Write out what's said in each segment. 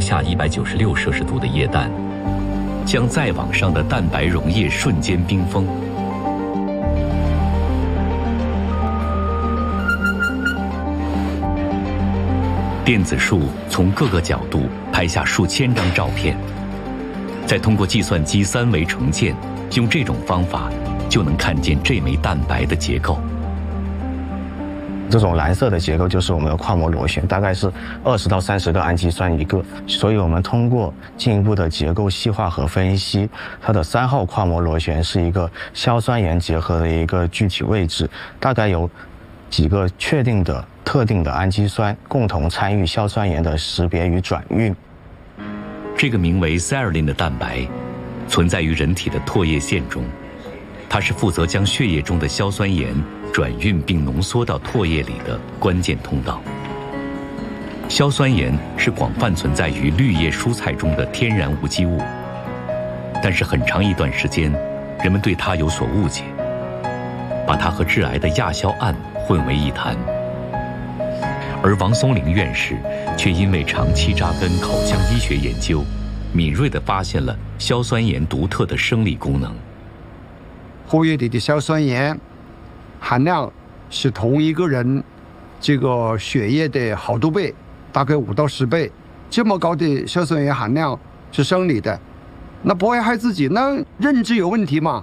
下196摄氏度的液氮，将再往上的蛋白溶液瞬间冰封。电子束从各个角度拍下数千张照片，再通过计算机3维重建，用这种方法就能看见这枚蛋白的结构。 这种蓝色的结构就是我们的跨膜螺旋，大概是20到30个氨基酸一个，所以我们通过进一步的结构细化和分析，它的3号跨膜螺旋是一个硝酸盐结合的一个具体位置，大概有几个确定的特定的氨基酸共同参与硝酸盐的识别与转运。 这个名为 serine 的蛋白存在于人体的唾液腺中，它是负责将血液中的硝酸盐转运并浓缩到唾液里的关键通道。硝酸盐是广泛存在于绿叶蔬菜中的天然无机物，但是很长一段时间，人们对它有所误解，把它和致癌的亚硝胺混为一谈。而王松龄院士却因为长期扎根口腔医学研究，敏锐地发现了硝酸盐独特的生理功能。 唾液里的硝酸盐含量是同一个人这个血液的好多倍，大概5到10倍。这么高的硝酸盐含量是生理的，那不会害自己，那认知有问题吗？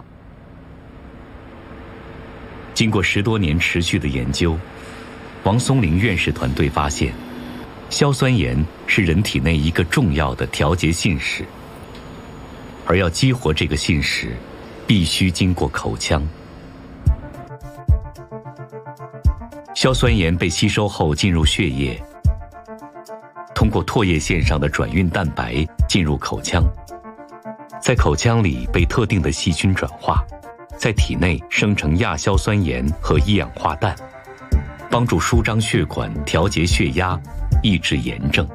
经过10多年持续的研究，王松龄院士团队发现，硝酸盐是人体内一个重要的调节信使，而要激活这个信使，必须经过口腔。硝酸盐被吸收后进入血液，通过唾液腺上的转运蛋白进入口腔，在口腔里被特定的细菌转化，在体内生成亚硝酸盐和一氧化氮，帮助舒张血管、调节血压、抑制炎症。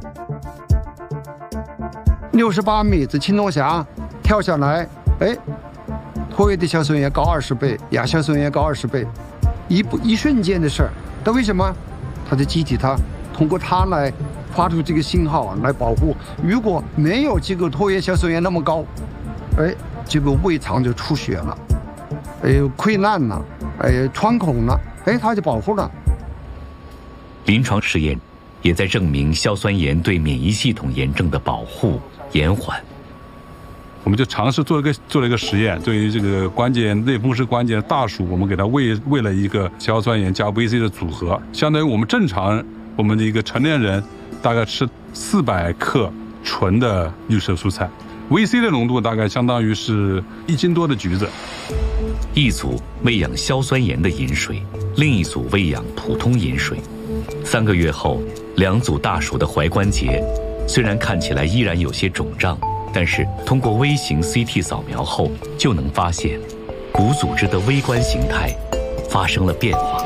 68米的青龙峡跳下来，唾液的硝酸盐高20倍，亚硝酸盐高20倍，一瞬间的事儿。但为什么？它的机体它通过它来发出这个信号来保护。如果没有这个唾液硝酸盐那么高，这个胃肠就出血了，溃烂了，穿孔了，它就保护了。 临床实验也在证明硝酸盐对免疫系统炎症的保护延缓。 我们就尝试做了一个实验，对于这个类风湿关节大鼠，我们给它喂了一个硝酸盐加 VC 的组合，相当于我们的一个成年人大概吃400克纯的绿色蔬菜。VC 的浓度大概相当于是1斤多的橘子。 一组喂养硝酸盐的饮水，另一组喂养普通饮水。3个月后，2组大鼠的踝关节虽然看起来依然有些肿胀，但是通过微型 CT 扫描后，就能发现骨组织的微观形态发生了变化。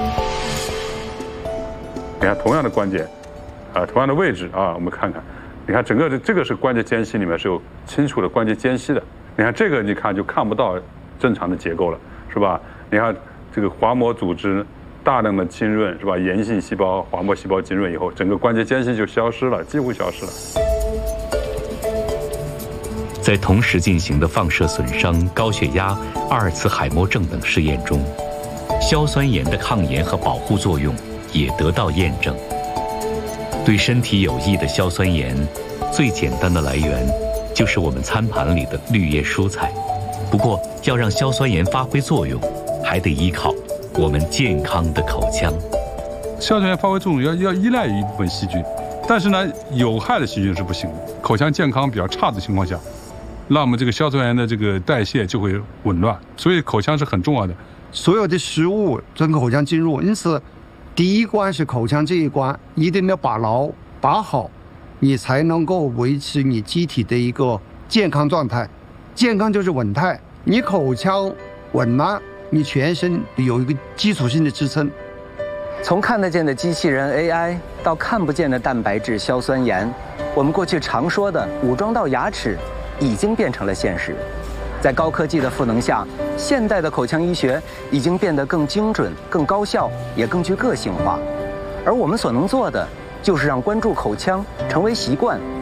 你看同样的关节，同样的位置啊，我们看看，你看整个这个是关节间隙里面是有清楚的关节间隙的。你看这个，你看就看不到正常的结构了，是吧？你看这个滑膜组织大量的浸润，是吧？炎性细胞、滑膜细胞浸润以后，整个关节间隙就消失了，几乎消失了。 在同时进行的放射损伤、高血压、阿尔茨海默症等试验中，硝酸盐的抗炎和保护作用也得到验证。对身体有益的硝酸盐，最简单的来源就是我们餐盘里的绿叶蔬菜。不过，要让硝酸盐发挥作用，还得依靠我们健康的口腔。 硝酸盐发挥作用要依赖于一部分细菌，但是呢，有害的细菌是不行的。口腔健康比较差的情况下，那我们这个硝酸盐的这个代谢就会紊乱，所以口腔是很重要的。 所有的食物从口腔进入，因此第一关是口腔这一关一定要把牢把好，你才能够维持你机体的一个健康状态。健康就是稳态，你口腔稳了，你全身有一个基础性的支撑。 从看得见的机器人 AI 到看不见的蛋白质硝酸盐，我们过去常说的武装到牙齿已经变成了现实。在高科技的赋能下，现代的口腔医学已经变得更精准、更高效，也更具个性化。而我们所能做的，就是让关注口腔成为习惯，